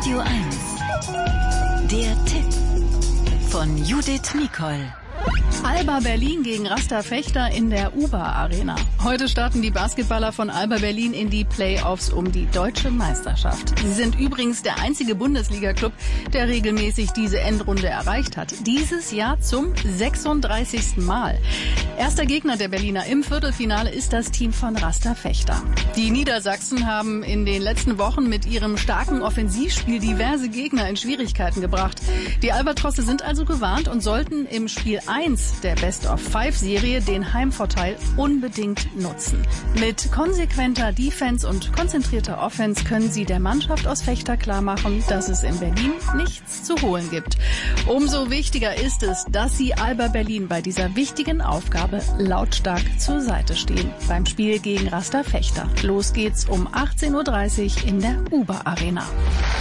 Radio 1. Der Tipp von Judith Mikol. Alba Berlin gegen Rasta Fechter in der UBA Arena. Heute starten die Basketballer von Alba Berlin in die Playoffs um die deutsche Meisterschaft. Sie sind übrigens der einzige Bundesliga-Club, der regelmäßig diese Endrunde erreicht hat. Dieses Jahr zum 36. Mal. Erster Gegner der Berliner im Viertelfinale ist das Team von Rasta Fechter. Die Niedersachsen haben in den letzten Wochen mit ihrem starken Offensivspiel diverse Gegner in Schwierigkeiten gebracht. Die Albatrosse sind also gewarnt und sollten im Spiel 1 der Best-of-5-Serie den Heimvorteil unbedingt nutzen. Mit konsequenter Defense und konzentrierter Offense können sie der Mannschaft aus Fechter klarmachen, dass es in Berlin nichts zu holen gibt. Umso wichtiger ist es, dass sie Alba Berlin bei dieser wichtigen Aufgabe lautstark zur Seite stehen. Beim Spiel gegen Rasta Fechter. Los geht's um 18:30 Uhr in der UBA Arena.